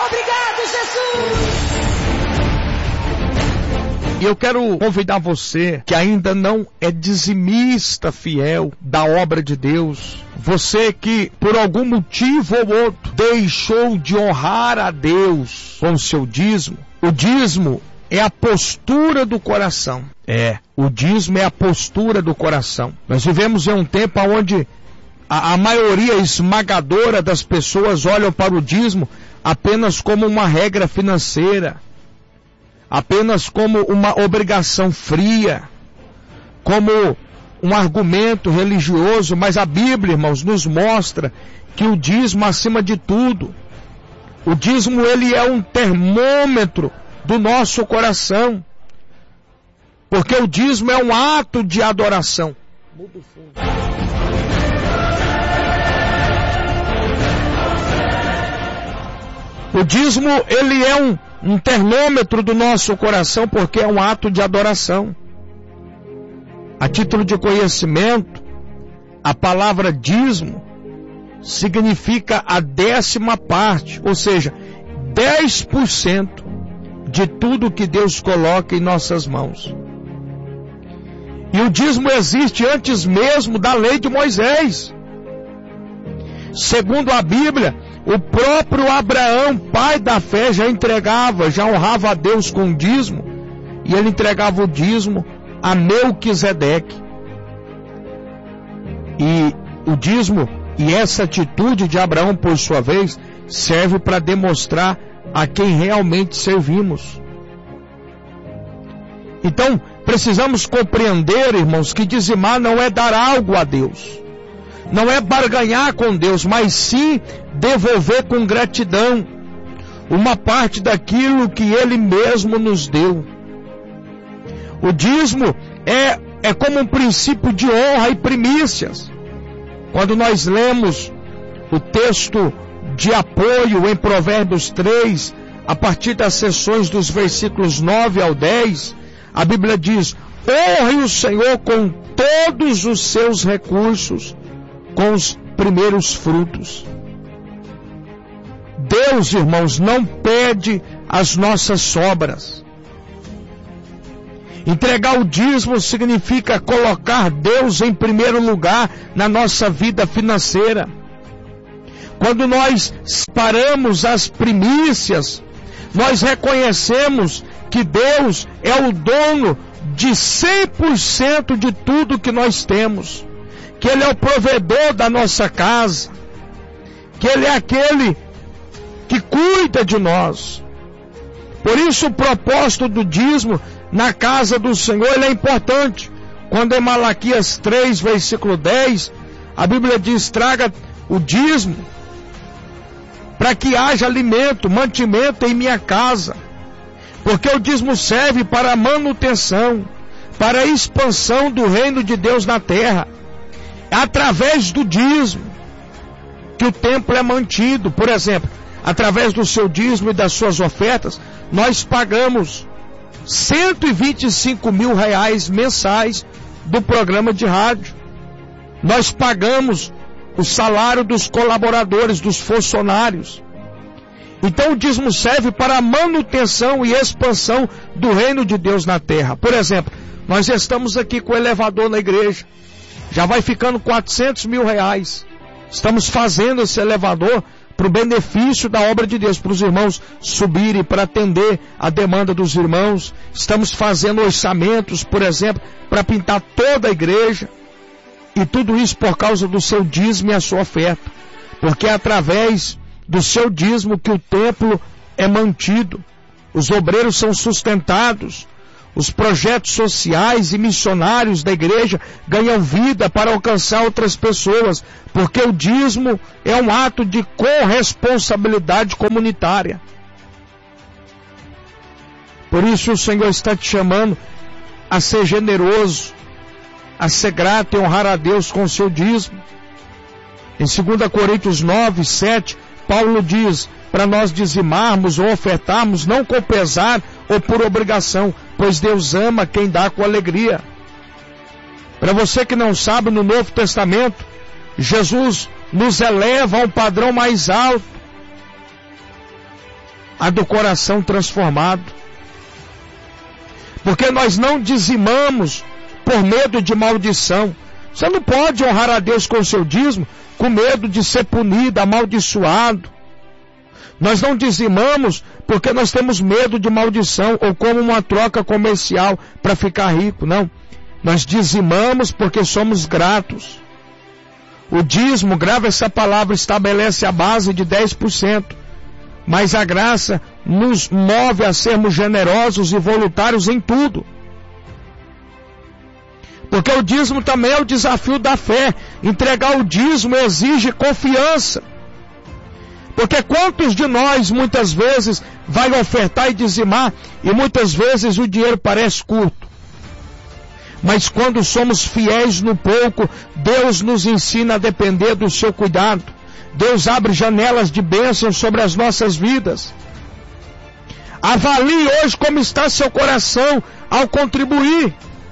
Obrigado, Jesus! E eu quero convidar você que ainda não é dizimista fiel da obra de Deus, você que por algum motivo ou outro deixou de honrar a Deus com o seu dízimo. O dízimo é a postura do coração. O dízimo é a postura do coração. Nós vivemos em um tempo onde a maioria esmagadora das pessoas olham para o dízimo apenas como uma regra financeira, apenas como uma obrigação fria, como um argumento religioso, mas a Bíblia, irmãos, nos mostra que o dízimo, acima de tudo, o dízimo ele é um termômetro do nosso coração, porque o dízimo é um ato de adoração. Muda o fundo. O dízimo, ele é um termômetro do nosso coração, porque é um ato de adoração. A título de conhecimento, a palavra dízimo significa a 10ª parte, ou seja, 10% de tudo que Deus coloca em nossas mãos. E o dízimo existe antes mesmo da lei de Moisés. Segundo a Bíblia, o próprio Abraão, pai da fé, já honrava a Deus com o dízimo, e ele entregava o dízimo a Melquisedeque. E o dízimo, e essa atitude de Abraão, por sua vez, serve para demonstrar a quem realmente servimos. Então, precisamos compreender, irmãos, que dizimar não é dar algo a Deus. Não é barganhar com Deus, mas sim devolver com gratidão uma parte daquilo que Ele mesmo nos deu. O dízimo é como um princípio de honra e primícias. Quando nós lemos o texto de apoio em Provérbios 3, a partir das seções dos versículos 9 ao 10, a Bíblia diz: honre o Senhor com todos os seus recursos, com os primeiros frutos. Deus, irmãos, não pede as nossas sobras. Entregar o dízimo significa colocar Deus em primeiro lugar na nossa vida financeira. Quando nós separamos as primícias, nós reconhecemos que Deus é o dono de 100% de tudo que nós temos, que Ele é o provedor da nossa casa, que Ele é aquele que cuida de nós. Por isso o propósito do dízimo na casa do Senhor ele é importante. Quando em Malaquias 3, versículo 10, a Bíblia diz: traga o dízimo para que haja alimento, mantimento em minha casa. Porque o dízimo serve para a manutenção, para a expansão do reino de Deus na terra. É através do dízimo que o templo é mantido. Por exemplo, através do seu dízimo e das suas ofertas, nós pagamos 125 mil reais mensais do programa de rádio. Nós pagamos o salário dos colaboradores, dos funcionários. Então o dízimo serve para a manutenção e expansão do reino de Deus na terra. Por exemplo, nós estamos aqui com o elevador na igreja. Já vai ficando 400 mil reais. Estamos fazendo esse elevador para o benefício da obra de Deus, para os irmãos subirem, para atender a demanda dos irmãos. Estamos fazendo orçamentos, por exemplo, para pintar toda a igreja. E tudo isso por causa do seu dízimo e a sua oferta. Porque é através do seu dízimo que o templo é mantido. Os obreiros são sustentados. Os projetos sociais e missionários da igreja ganham vida para alcançar outras pessoas, porque o dízimo é um ato de corresponsabilidade comunitária. Por isso o Senhor está te chamando a ser generoso, a ser grato e honrar a Deus com o seu dízimo. Em 2 Coríntios 9, 7, Paulo diz para nós dizimarmos ou ofertarmos não com pesar ou por obrigação, pois Deus ama quem dá com alegria. Para você que não sabe, no Novo Testamento, Jesus nos eleva a um padrão mais alto. a do coração transformado. Porque nós não dizimamos por medo de maldição. Você não pode honrar a Deus com o seu dízimo com medo de ser punido, amaldiçoado. Nós não dizimamos porque nós temos medo de maldição ou como uma troca comercial para ficar rico. Não. Nós dizimamos porque somos gratos. O dízimo, grava essa palavra, estabelece a base de 10%. Mas a graça nos move a sermos generosos e voluntários em tudo. Porque o dízimo também é o desafio da fé. Entregar o dízimo exige confiança. Porque quantos de nós muitas vezes vai ofertar e dizimar e muitas vezes o dinheiro parece curto. Mas quando somos fiéis no pouco, Deus nos ensina a depender do seu cuidado. Deus abre janelas de bênção sobre as nossas vidas. Avalie hoje como está seu coração ao contribuir.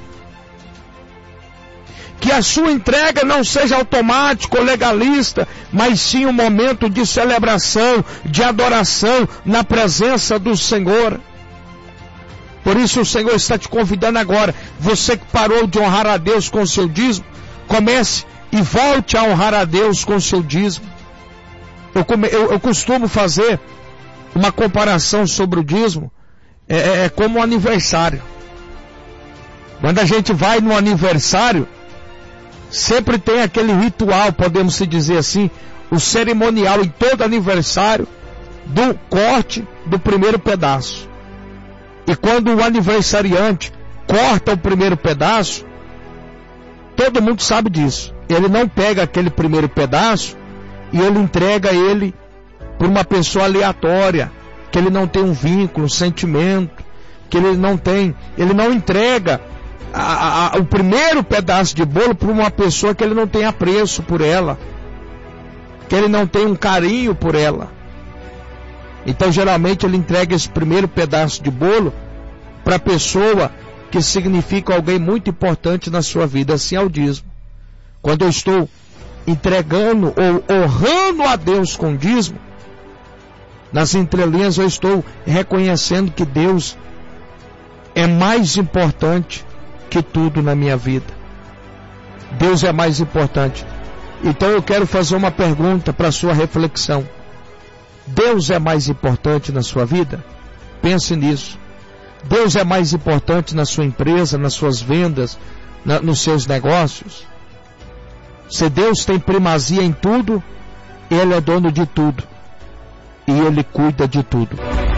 Que a sua entrega não seja automática ou legalista, mas sim um momento de celebração, de adoração na presença do Senhor. Por isso o Senhor está te convidando agora, você que parou de honrar a Deus com o seu dízimo, comece e volte a honrar a Deus com o seu dízimo. Eu costumo fazer uma comparação sobre o dízimo, é como um aniversário. Quando a gente vai no aniversário, sempre tem aquele ritual, podemos se dizer assim, o cerimonial em todo aniversário do corte do primeiro pedaço. E quando o aniversariante corta o primeiro pedaço, todo mundo sabe disso. Ele não pega aquele primeiro pedaço e ele entrega ele para uma pessoa aleatória, que ele não tem um vínculo, um sentimento, que ele não entrega o primeiro pedaço de bolo para uma pessoa que ele não tem apreço por ela, que ele não tem um carinho por ela. Então geralmente ele entrega esse primeiro pedaço de bolo para a pessoa que significa alguém muito importante na sua vida. Assim é o dízimo. Quando eu estou entregando ou honrando a Deus com dízimo, nas entrelinhas eu estou reconhecendo que Deus é mais importante que tudo na minha vida. Deus é mais importante. Então eu quero fazer uma pergunta para a sua reflexão. Deus é mais importante na sua vida? Pense nisso. Deus é mais importante na sua empresa, nas suas vendas, nos seus negócios? Se Deus tem primazia em tudo, Ele é dono de tudo. E Ele cuida de tudo.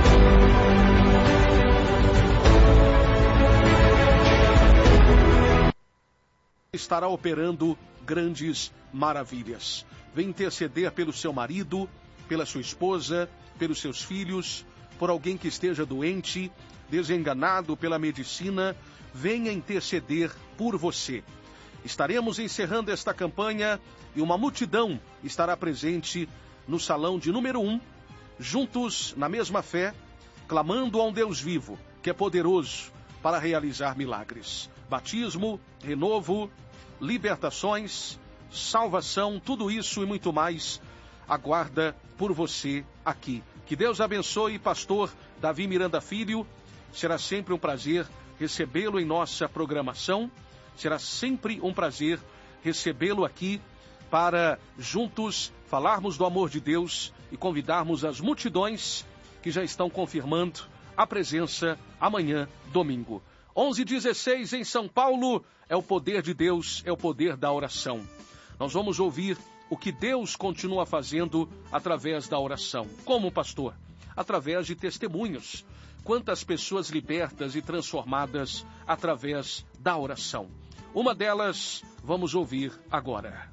Estará operando grandes maravilhas. Vem interceder pelo seu marido, pela sua esposa, pelos seus filhos, por alguém que esteja doente, desenganado pela medicina. Venha interceder por você. Estaremos encerrando esta campanha e uma multidão estará presente no salão de número 1, juntos na mesma fé, clamando a um Deus vivo, que é poderoso para realizar milagres. Batismo, renovo, libertações, salvação, tudo isso e muito mais aguarda por você aqui. Que Deus abençoe, pastor Davi Miranda Filho. Será sempre um prazer recebê-lo em nossa programação. Será sempre um prazer recebê-lo aqui para juntos falarmos do amor de Deus e convidarmos as multidões que já estão confirmando a presença amanhã, domingo. 11h16 em São Paulo, é o poder de Deus, é o poder da oração. Nós vamos ouvir o que Deus continua fazendo através da oração. Como, pastor? Através de testemunhos. Quantas pessoas libertas e transformadas através da oração. Uma delas, vamos ouvir agora.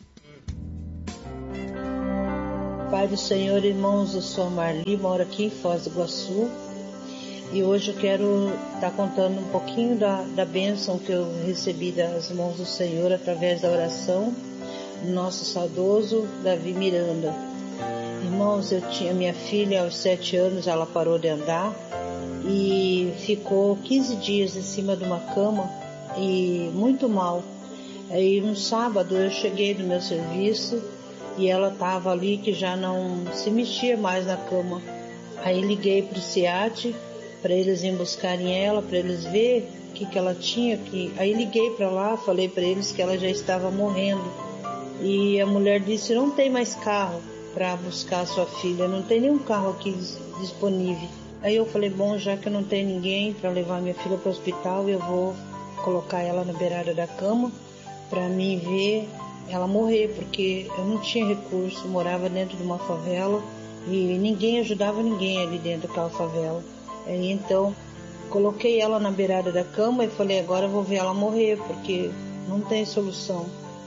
Pai do Senhor, irmãos, eu sou a Marli, moro aqui em Foz do Iguaçu. E hoje eu quero estar contando um pouquinho da bênção que eu recebi das mãos do Senhor através da oração do nosso saudoso Davi Miranda. Irmãos, eu tinha minha filha aos 7 anos, ela parou de andar e ficou 15 dias em cima de uma cama e muito mal. Aí no sábado eu cheguei do meu serviço e ela estava ali que já não se mexia mais na cama. Aí liguei para o SEAT, para eles irem buscarem ela, para eles verem o que ela tinha. Aí liguei para lá, falei para eles que ela já estava morrendo. E a mulher disse, não tem mais carro para buscar a sua filha, não tem nenhum carro aqui disponível. Aí eu falei, bom, já que não tem ninguém para levar minha filha para o hospital, eu vou colocar ela na beirada da cama para mim ver ela morrer, porque eu não tinha recurso, morava dentro de uma favela e ninguém ajudava ninguém ali dentro daquela favela. Aí então coloquei ela na beirada da cama e falei, agora eu vou ver ela morrer, porque não tem solução.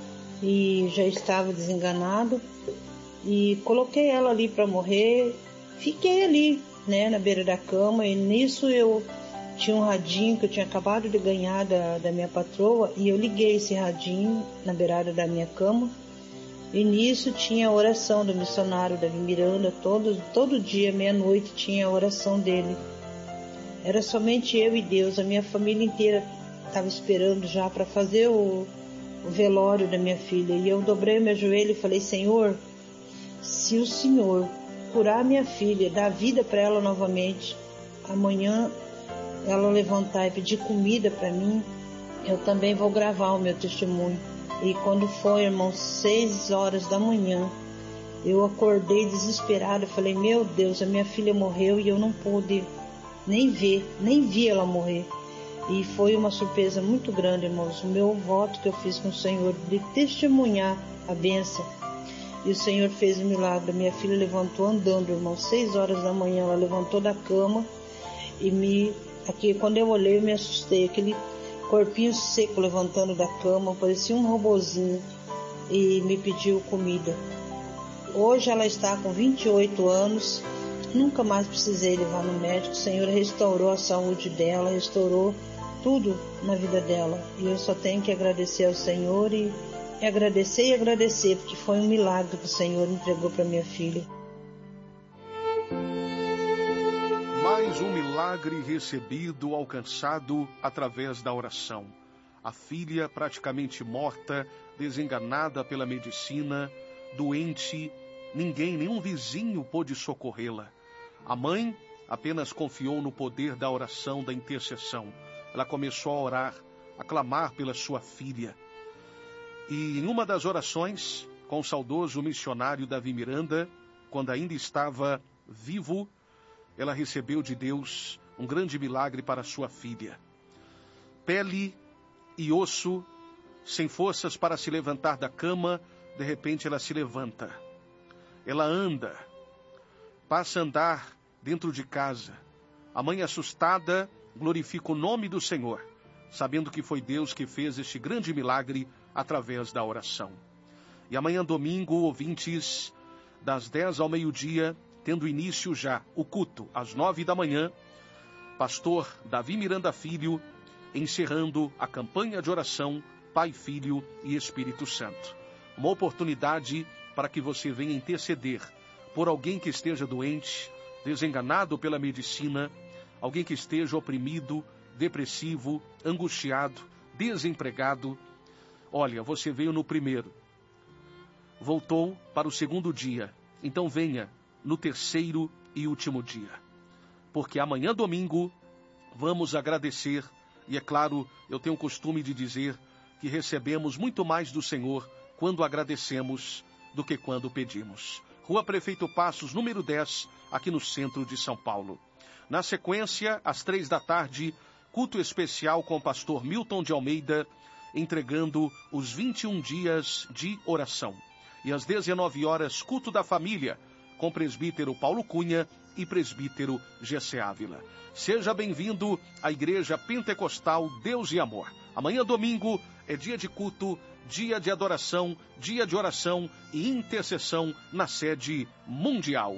E já estava desenganado e coloquei ela ali para morrer, fiquei ali, né, na beira da cama, e nisso eu tinha um radinho que eu tinha acabado de ganhar da minha patroa, e eu liguei esse radinho na beirada da minha cama, e nisso tinha a oração do missionário Davi Miranda, todo dia, meia-noite, tinha a oração dele. Era somente eu e Deus, a minha família inteira estava esperando já para fazer o velório da minha filha, e eu dobrei meu joelho e falei, Senhor, se o Senhor curar minha filha, dar vida para ela novamente, amanhã ela levantar e pedir comida para mim, eu também vou gravar o meu testemunho. E quando foi, irmão, 6 horas da manhã, eu acordei desesperada, falei, meu Deus, a minha filha morreu e eu não pude nem vi ela morrer. E foi uma surpresa muito grande, irmãos, o meu voto que eu fiz com o Senhor de testemunhar a bênção. E o Senhor fez um milagre. Minha filha levantou andando, irmão, 6 horas da manhã, ela levantou da cama e aqui, quando eu olhei, eu me assustei, aquele corpinho seco levantando da cama, parecia um robozinho, e me pediu comida. Hoje ela está com 28 anos, nunca mais precisei levar no médico. O Senhor restaurou a saúde dela, restaurou tudo na vida dela, e eu só tenho que agradecer ao Senhor e agradecer, porque foi um milagre que o Senhor entregou para minha filha. Mais um milagre recebido, alcançado através da oração. A filha praticamente morta, desenganada pela medicina, doente, nenhum vizinho pôde socorrê-la. A mãe apenas confiou no poder da oração, da intercessão. Ela começou a orar, a clamar pela sua filha. E em uma das orações, com o saudoso missionário Davi Miranda, quando ainda estava vivo, ela recebeu de Deus um grande milagre para sua filha. Pele e osso, sem forças para se levantar da cama, de repente ela se levanta. Ela anda, passa a andar dentro de casa. A mãe, assustada, glorifica o nome do Senhor, sabendo que foi Deus que fez este grande milagre através da oração. E amanhã, domingo, ouvintes, das 10 ao meio-dia, tendo início já o culto, às 9 da manhã, pastor Davi Miranda Filho, encerrando a campanha de oração Pai, Filho e Espírito Santo. Uma oportunidade para que você venha interceder por alguém que esteja doente, desenganado pela medicina, alguém que esteja oprimido, depressivo, angustiado, desempregado. Olha, você veio no primeiro, voltou para o segundo dia, então venha no terceiro e último dia. Porque amanhã, domingo, vamos agradecer, e é claro, eu tenho o costume de dizer que recebemos muito mais do Senhor quando agradecemos do que quando pedimos. Rua Prefeito Passos, número 10, aqui no centro de São Paulo. Na sequência, às 3 da tarde, culto especial com o pastor Milton de Almeida, entregando os 21 dias de oração. E às 19 horas, culto da família, com presbítero Paulo Cunha e presbítero Gessé Ávila. Seja bem-vindo à Igreja Pentecostal Deus e Amor. Amanhã, domingo, é dia de culto, dia de adoração, dia de oração e intercessão na sede mundial.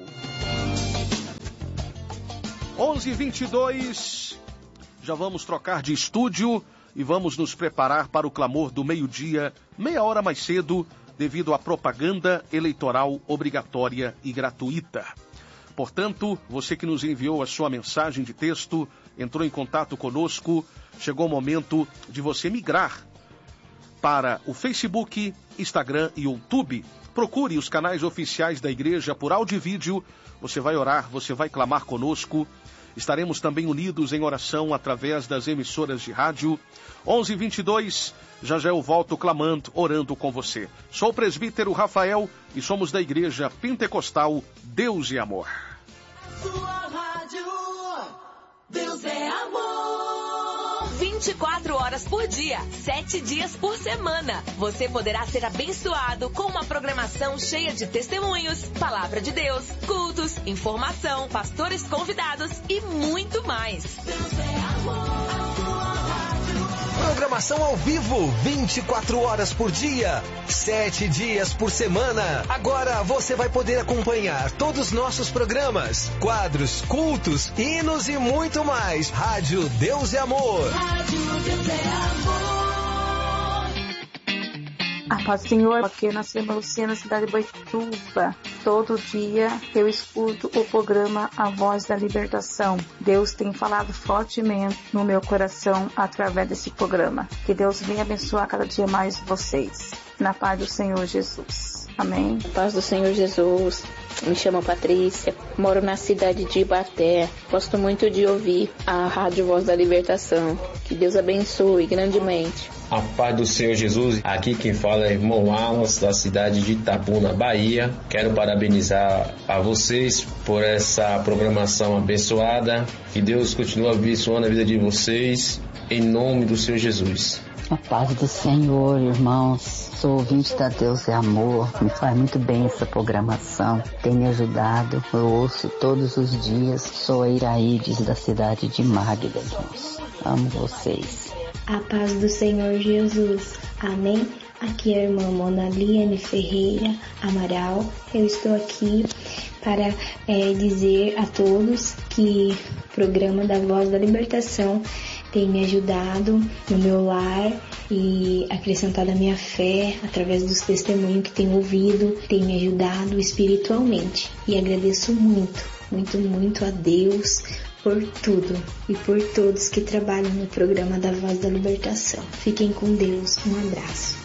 11h22, já vamos trocar de estúdio e vamos nos preparar para o clamor do meio-dia, meia hora mais cedo, devido à propaganda eleitoral obrigatória e gratuita. Portanto, você que nos enviou a sua mensagem de texto, entrou em contato conosco, chegou o momento de você migrar para o Facebook, Instagram e YouTube, Procure os canais oficiais da igreja por áudio e vídeo. Você vai orar, você vai clamar conosco. Estaremos também unidos em oração através das emissoras de rádio. 11h22, já eu volto clamando, orando com você. Sou o presbítero Rafael e somos da Igreja Pentecostal Deus e Amor. Sua rádio, Deus é amor. 24 horas por dia, 7 dias por semana. Você poderá ser abençoado com uma programação cheia de testemunhos, palavra de Deus, cultos, informação, pastores convidados e muito mais. Deus é amor, a sua rádio. Programação ao vivo, 24 horas por dia, 7 dias por semana. Agora você vai poder acompanhar todos os nossos programas, quadros, cultos, hinos e muito mais. Rádio Deus é Amor. Rádio Deus é amor. A paz do Senhor, aqui na Sema Luciana, cidade de Boituva. Todo dia eu escuto o programa A Voz da Libertação. Deus tem falado fortemente no meu coração através desse programa. Que Deus venha abençoar cada dia mais vocês. Na paz do Senhor Jesus. Amém. Na paz do Senhor Jesus. Me chamo Patrícia, moro na cidade de Ibaté. Gosto muito de ouvir a Rádio Voz da Libertação. Que Deus abençoe grandemente. A paz do Senhor Jesus. Aqui quem fala é irmão Almas, da cidade de Itabuna, Bahia. Quero parabenizar a vocês por essa programação abençoada. Que Deus continue abençoando a vida de vocês, em nome do Senhor Jesus. A paz do Senhor, irmãos. Sou ouvinte da Deus é Amor. Me faz muito bem essa programação. Tem me ajudado. Eu ouço todos os dias. Sou a Iraídes, da cidade de Magda, irmãos. Amo vocês. A paz do Senhor Jesus. Amém. Aqui é a irmã Monaliane Ferreira Amaral. Eu estou aqui para dizer a todos que o programa da Voz da Libertação tem me ajudado no meu lar e acrescentado a minha fé através dos testemunhos que tenho ouvido, tem me ajudado espiritualmente. E agradeço muito, muito, muito a Deus por tudo e por todos que trabalham no programa da Voz da Libertação. Fiquem com Deus. Um abraço.